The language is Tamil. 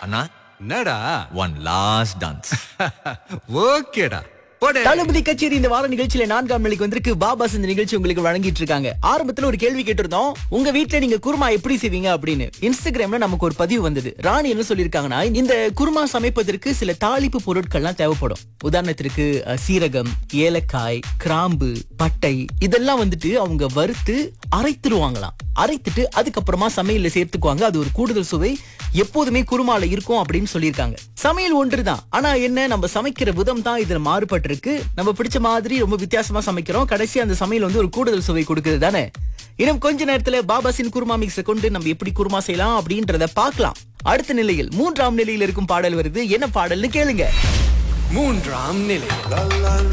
அண்ணா என்னடா ஒன் லாஸ்ட் டான்ஸ். ஓகேடா போடே. தளபதி கச்சேரி இந்த வார நிகழ்ச்சியில 4ஆம் நிலைக்கு வந்திருக்கு. பாபாஸ் இந்த நிகழ்ச்சி உங்களுக்கு வழங்கிட்டு இருக்காங்க. ஆரம்பத்துல ஒரு கேள்வி கேட்டிருந்தோம், உங்க வீட்ல நீங்க குருமா எப்படி செய்வீங்க அப்படின்னு. இன்ஸ்டாகிராம்ல நமக்கு ஒரு பதிவு வந்தது. ராணி என்ன சொல்லிருக்காங்கன்னா, இந்த குருமா சமைப்பதற்கு சில தாளிப்பு பொருட்கள்லாம் தேவைப்படும். உதாரணத்திற்கு சீரகம், ஏலக்காய், கிராம்பு, பட்டை இதெல்லாம் வந்துட்டு அவங்க வறுத்து அரைத்துருவாங்களாம். அரைத்துட்டு அதுக்கப்புறமா சமையல்ல சேர்த்துக்குவாங்க. அது ஒரு கூடுதல் சுவை எப்போதுமே குருமால இருக்கும் அப்படின்னு சொல்லியிருக்காங்க. சமையல் ஒன்றுதான், ஆனா என்ன நம்ம சமைக்கிற விதம் தான் இதுல மாறுபட்டு இருக்கு. நம்ம பிடிச்ச மாதிரி ரொம்ப வித்தியாசமா சமைக்கிறோம். கடைசி அந்த சமையல் வந்து ஒரு கூடுதல் சுவை கொடுக்குது தானே. இன்னும் கொஞ்ச நேரத்துல பாபாசின் குருமா மிக்ஸை கொண்டு நம்ம எப்படி குருமா செய்யலாம் அப்படின்றத பார்க்கலாம். அடுத்த நிலையில் 3ஆம் நிலையில் இருக்கும் பாடல் வருது. என்ன பாடல்னு கேளுங்க. 3ஆம் நிலை.